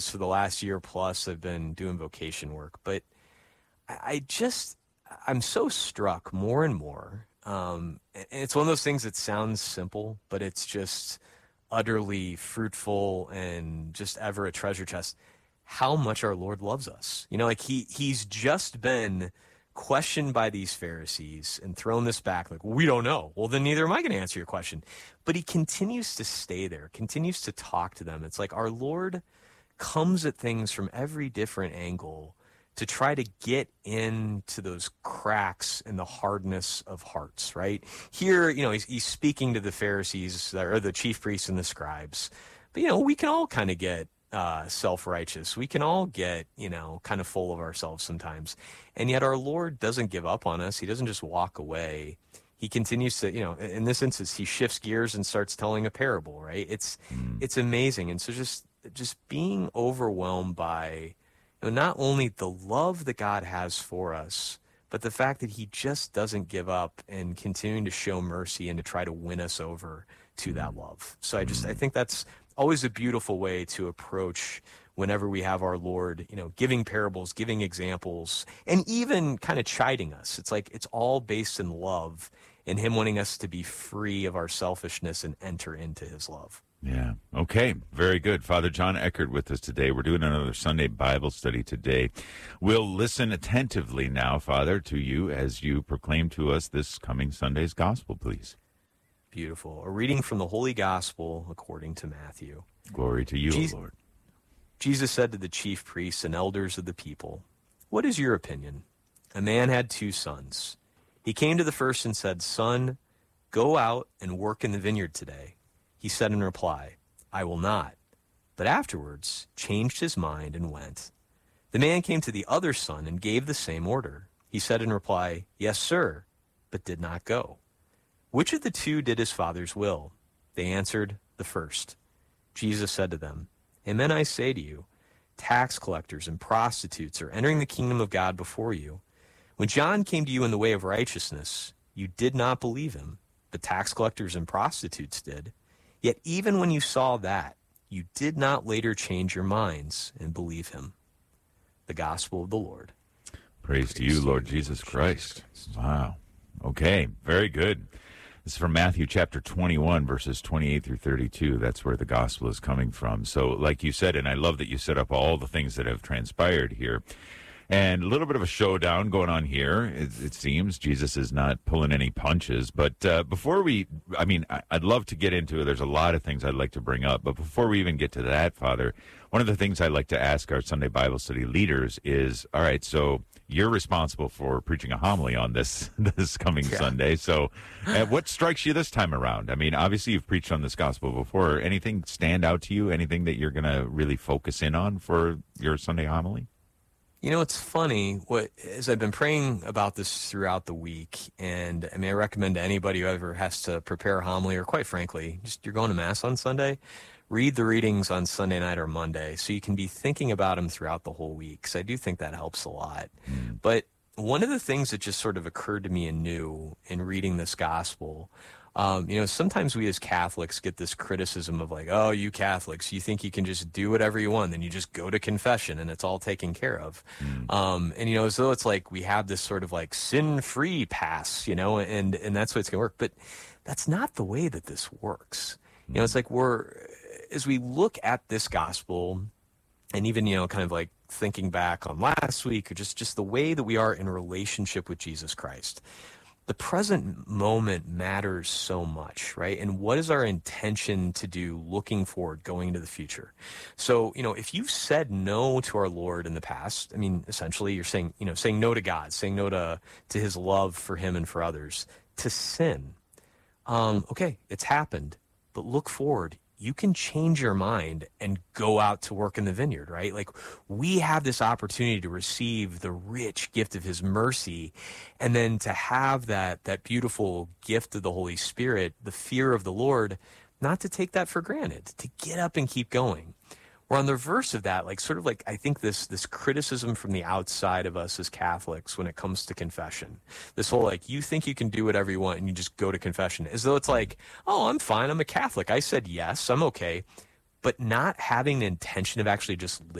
for the last year plus, I've been doing vocation work, but I'm so struck more and more. And it's one of those things that sounds simple, but it's just utterly fruitful and just ever a treasure chest. How much our Lord loves us. Like he's just been questioned by these Pharisees and thrown this back like, well, we don't know. Well, then neither am I going to answer your question. But he continues to stay there, continues to talk to them. It's like our Lord comes at things from every different angle to try to get into those cracks in the hardness of hearts, right? Here, he's speaking to the Pharisees or the chief priests and the scribes. But, we can all kind of get self-righteous. We can all get, kind of full of ourselves sometimes. And yet our Lord doesn't give up on us. He doesn't just walk away. He continues to, in this instance, he shifts gears and starts telling a parable, right? It's amazing. And so just being overwhelmed by not only the love that God has for us, but the fact that he just doesn't give up and continuing to show mercy and to try to win us over to that love. So I think that's always a beautiful way to approach whenever we have our Lord, giving parables, giving examples, and even kind of chiding us. It's like it's all based in love and him wanting us to be free of our selfishness and enter into his love. Yeah. Okay. Very good. Father John Eckert with us today. We're doing another Sunday Bible study today. We'll listen attentively now, Father, to you as you proclaim to us this coming Sunday's gospel, please. Beautiful. A reading from the Holy Gospel according to Matthew. Glory to you, O Lord. Jesus said to the chief priests and elders of the people, "What is your opinion? A man had 2 sons. He came to the first and said, 'Son, go out and work in the vineyard today.' He said in reply, 'I will not,' but afterwards changed his mind and went. The man came to the other son and gave the same order. He said in reply, 'Yes, sir,' but did not go. Which of the 2 did his father's will?" They answered, "The first." Jesus said to them, "Amen, I say to you, tax collectors and prostitutes are entering the kingdom of God before you. When John came to you in the way of righteousness, you did not believe him, but tax collectors and prostitutes did. Yet even when you saw that, you did not later change your minds and believe him." The Gospel of the Lord. Praise to you, Lord Jesus Christ. Wow. Okay, very good. This is from Matthew chapter 21, verses 28 through 32. That's where the gospel is coming from. So like you said, and I love that you set up all the things that have transpired here. And a little bit of a showdown going on here. It seems Jesus is not pulling any punches. But before I'd love to get into it. There's a lot of things I'd like to bring up. But before we even get to that, Father, one of the things I like to ask our Sunday Bible study leaders is, all right, so you're responsible for preaching a homily on this coming Sunday. So what strikes you this time around? I mean, obviously you've preached on this gospel before. Anything stand out to you? Anything that you're going to really focus in on for your Sunday homily? It's funny, as I've been praying about this throughout the week, and I recommend to anybody who ever has to prepare a homily, or quite frankly, just you're going to Mass on Sunday, read the readings on Sunday night or Monday so you can be thinking about them throughout the whole week, because I do think that helps a lot. But one of the things that just sort of occurred to me anew in reading this gospel, sometimes we as Catholics get this criticism of like, oh, you Catholics, you think you can just do whatever you want, then you just go to confession and it's all taken care of. As though it's like we have this sort of like sin-free pass, and that's what it's going to work. But that's not the way that this works. It's like as we look at this gospel and even, kind of like thinking back on last week or just the way that we are in relationship with Jesus Christ, the present moment matters so much, right? And what is our intention to do looking forward, going into the future? So, if you've said no to our Lord in the past, essentially you're saying no to God, saying no to his love for him and for others, to sin. Okay, it's happened, but look forward. You can change your mind and go out to work in the vineyard, right? Like we have this opportunity to receive the rich gift of his mercy, and then to have that beautiful gift of the Holy Spirit, the fear of the Lord, not to take that for granted, to get up and keep going. We're on the reverse of that, I think this criticism from the outside of us as Catholics when it comes to confession. This whole you think you can do whatever you want and you just go to confession. As though it's like, oh, I'm fine, I'm a Catholic. I said yes, I'm okay. But not having the intention of actually just living